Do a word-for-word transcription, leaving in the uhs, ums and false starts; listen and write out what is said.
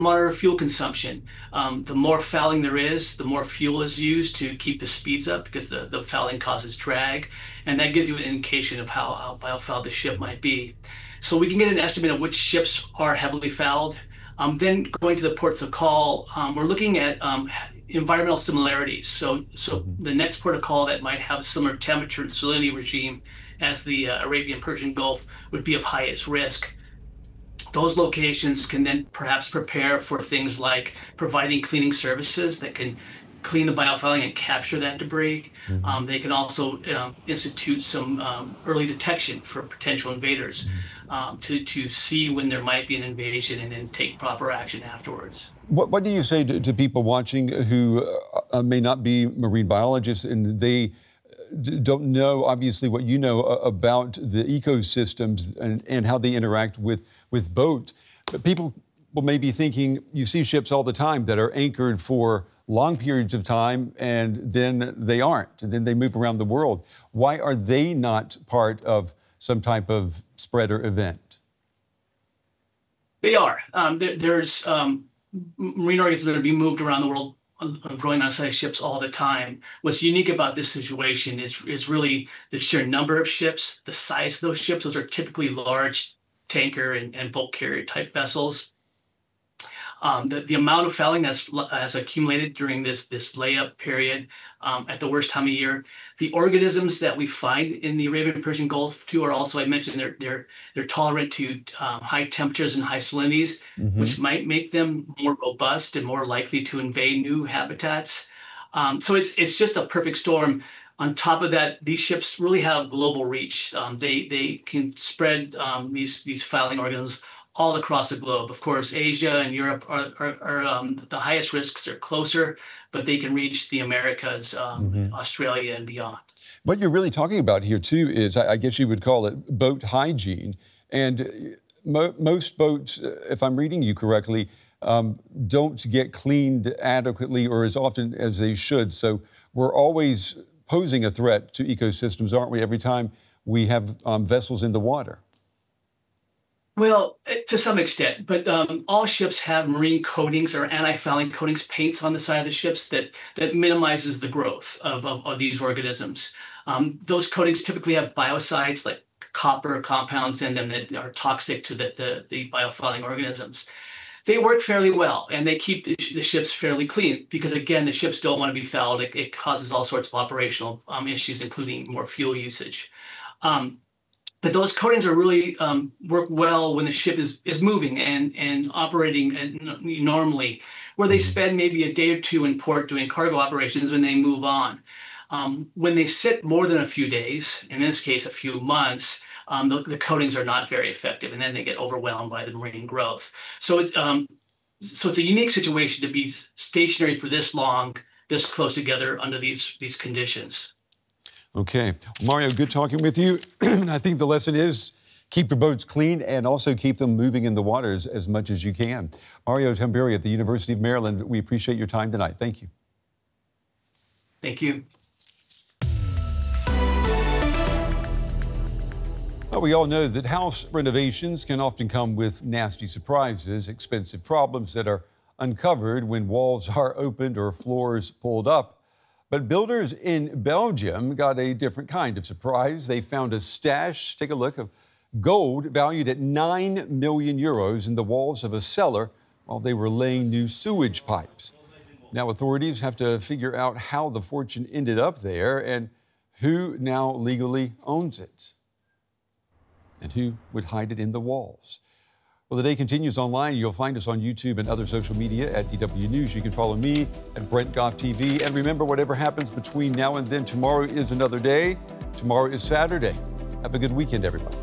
monitor fuel consumption. Um, the more fouling there is, the more fuel is used to keep the speeds up because the, the fouling causes drag. And that gives you an indication of how, how biofouled the ship might be. So we can get an estimate of which ships are heavily fouled. Um, then going to the ports of call, um, we're looking at um, environmental similarities. So, so the next port of call that might have a similar temperature and salinity regime as the uh, Arabian Persian Gulf would be of highest risk. Those locations can then perhaps prepare for things like providing cleaning services that can clean the biofouling and capture that debris. Mm-hmm. Um, they can also um, institute some um, early detection for potential invaders mm-hmm. um, to, to see when there might be an invasion and then take proper action afterwards. What, what do you say to, to people watching who uh, may not be marine biologists and they don't know, obviously, what you know about the ecosystems and, and how they interact with, with boats? But people will maybe be thinking, you see ships all the time that are anchored for long periods of time and then they aren't, and then they move around the world. Why are they not part of some type of spreader event? They are. Um, there, there's um, marine organisms that are being moved around the world, growing on side ships all the time. What's unique about this situation is, is really the sheer number of ships, the size of those ships. Those are typically large tanker and, and bulk carrier type vessels. Um, the, the amount of fouling that's has accumulated during this, this layup period um, at the worst time of year. The organisms that we find in the Arabian Persian Gulf too are also, I mentioned, they're they're they're tolerant to um, high temperatures and high salinities, mm-hmm. which might make them more robust and more likely to invade new habitats. Um, so it's it's just a perfect storm. On top of that, these ships really have global reach. Um, they they can spread um, these these fouling organisms all across the globe. Of course, Asia and Europe are, are, are um, the highest risks. They're closer, but they can reach the Americas, um, mm-hmm. Australia, and beyond. What you're really talking about here, too, is, I guess you would call it boat hygiene. And mo most boats, if I'm reading you correctly, um, don't get cleaned adequately or as often as they should. So we're always posing a threat to ecosystems, aren't we, every time we have um, vessels in the water? Well, to some extent, but um, all ships have marine coatings or anti-fouling coatings, paints on the side of the ships that that minimizes the growth of, of, of these organisms. Um, those coatings typically have biocides like copper compounds in them that are toxic to the, the, the biofouling organisms. They work fairly well and they keep the, the ships fairly clean because, again, the ships don't want to be fouled. It, it causes all sorts of operational um, issues, including more fuel usage. Um, But those coatings are really um, work well when the ship is is moving and and operating normally, where they spend maybe a day or two in port doing cargo operations when they move on. Um, when they sit more than a few days, in this case a few months, um, the, the coatings are not very effective, and then they get overwhelmed by the marine growth. So it's um, so it's a unique situation to be stationary for this long, this close together under these these conditions. Okay. Mario, good talking with you. I think the lesson is keep your boats clean and also keep them moving in the waters as much as you can. Mario Tamburi at the University of Maryland, we appreciate your time tonight. Thank you. Thank you. Well, we all know that house renovations can often come with nasty surprises, expensive problems that are uncovered when walls are opened or floors pulled up. But builders in Belgium got a different kind of surprise. They found a stash, take a look, of gold valued at nine million euros in the walls of a cellar while they were laying new sewage pipes. Now authorities have to figure out how the fortune ended up there and who now legally owns it and who would hide it in the walls. Well, the day continues online. You'll find us on YouTube and other social media at D W News. You can follow me at Brent Goff T V. And remember, whatever happens between now and then, tomorrow is another day. Tomorrow is Saturday. Have a good weekend, everybody.